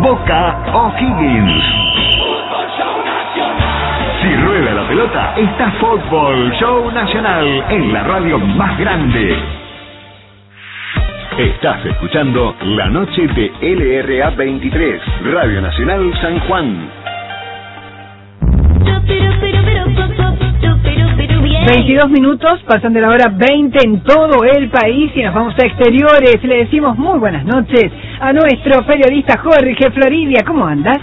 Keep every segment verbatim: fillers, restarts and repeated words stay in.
Boca O'Higgins. Si rueda la pelota, está Fútbol Show Nacional en la radio más grande. Estás escuchando La Noche de L R A veintitrés, Radio Nacional San Juan. veintidós minutos, pasan de la hora veinte en todo el país y nos vamos a exteriores. Le decimos muy buenas noches a nuestro periodista Jorge Floridia. ¿Cómo andas?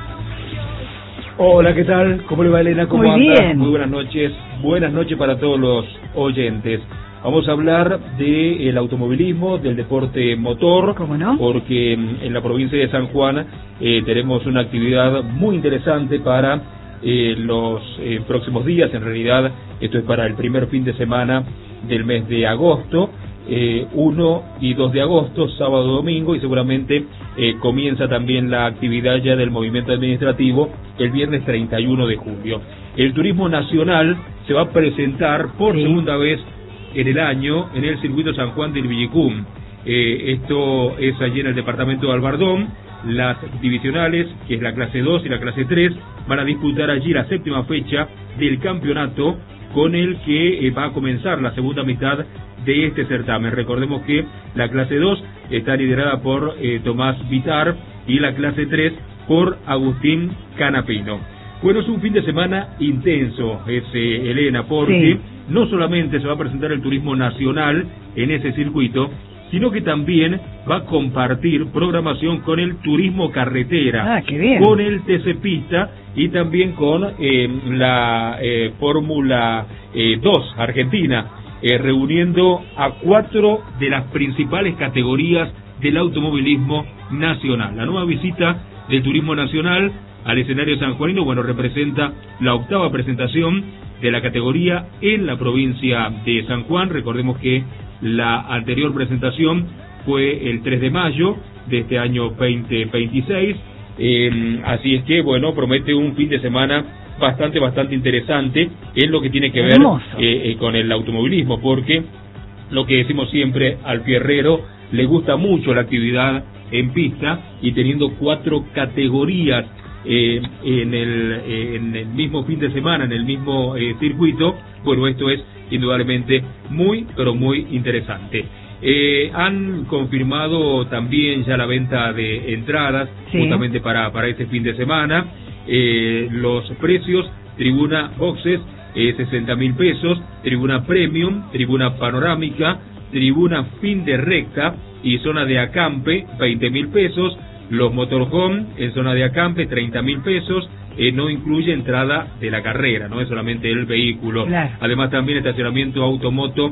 Hola, ¿qué tal? ¿Cómo le va, Elena? ¿Cómo Muy andas? bien. Muy buenas noches. Buenas noches para todos los oyentes. Vamos a hablar del automovilismo, del deporte motor. ¿Cómo no? Porque en la provincia de San Juan eh, tenemos una actividad muy interesante para eh, los eh, próximos días. En realidad, esto es para el primer fin de semana del mes de agosto. Eh, uno y dos de agosto, sábado, domingo, y seguramente eh, comienza también la actividad ya del movimiento administrativo el viernes treinta y uno de julio. El turismo nacional se va a presentar por sí. segunda vez en el año en el circuito San Juan del Villicum. Eh, esto es allí en el departamento de Albardón. Las divisionales, que es la clase dos y la clase tres, van a disputar allí la séptima fecha del campeonato, con el que eh, va a comenzar la segunda mitad de este certamen. Recordemos que la clase dos está liderada por eh, Tomás Vitar y la clase tres por Agustín Canapino. Bueno, es un fin de semana intenso, es, eh, Elena, porque sí. no solamente se va a presentar el turismo nacional en ese circuito, sino que también va a compartir programación con el turismo carretera, ah, qué bien. con el T C Pista y también con eh, la eh, Fórmula eh, dos Argentina, eh, reuniendo a cuatro de las principales categorías del automovilismo nacional. La nueva visita del turismo nacional al escenario sanjuanino, bueno, representa la octava presentación de la categoría en la provincia de San Juan. Recordemos que la anterior presentación fue el tres de mayo de este año veinte veintiséis, eh, así es que, bueno, promete un fin de semana bastante, bastante interesante en lo que tiene que ver eh, eh, con el automovilismo, porque lo que decimos siempre, al fierrero le gusta mucho la actividad en pista, y teniendo cuatro categorías eh, en, el, eh, en el mismo fin de semana, en el mismo eh, circuito, bueno, esto es indudablemente muy, pero muy interesante. Eh, han confirmado también ya la venta de entradas, sí. justamente para, para este fin de semana. Eh, los precios: tribuna boxes, eh, sesenta mil pesos, tribuna premium, tribuna panorámica, tribuna fin de recta y zona de acampe, veinte mil pesos. Los motorhome en zona de acampe, treinta mil pesos. Eh, no incluye entrada de la carrera, no es solamente el vehículo. Claro. Además, también estacionamiento, automoto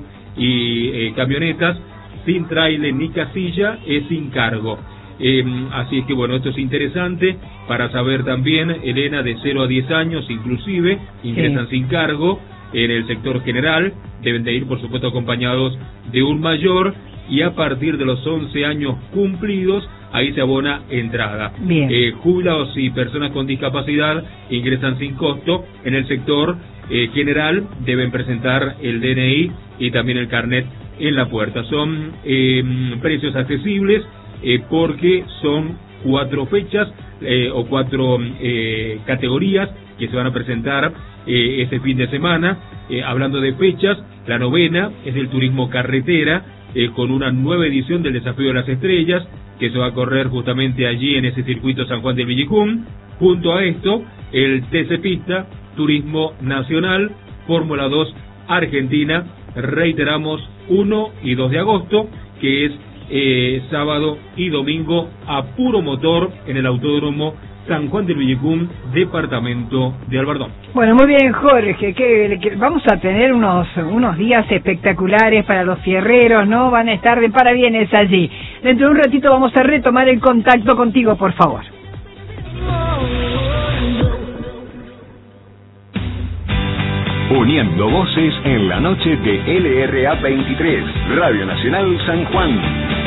y eh, camionetas, sin trailer ni casilla, es sin cargo. Eh, así es que, bueno, esto es interesante para saber también, Elena, de cero a diez años inclusive, ingresan sí. sin cargo en el sector general, deben de ir, por supuesto, acompañados de un mayor, y a partir de los once años cumplidos, ahí se abona entrada. Bien. Eh, jubilados y personas con discapacidad ingresan sin costo. En el sector eh, general deben presentar el D N I y también el carnet en la puerta. Son eh, precios accesibles eh, porque son cuatro fechas eh, o cuatro eh, categorías que se van a presentar eh, este fin de semana. Eh, hablando de fechas, la novena es del turismo carretera, eh, con una nueva edición del Desafío de las Estrellas, que se va a correr justamente allí en ese circuito San Juan del Villicum. Junto a esto, el T C Pista, Turismo Nacional, Fórmula dos Argentina, reiteramos, uno y dos de agosto, que es eh, sábado y domingo, a puro motor en el Autódromo San Juan del Villicum, departamento de Albardón. Bueno, muy bien, Jorge, que, que vamos a tener unos unos días espectaculares para los fierreros, ¿no? Van a estar de parabienes allí. Dentro de un ratito vamos a retomar el contacto contigo, por favor. Uniendo voces en la noche de L R A veintitrés, Radio Nacional San Juan.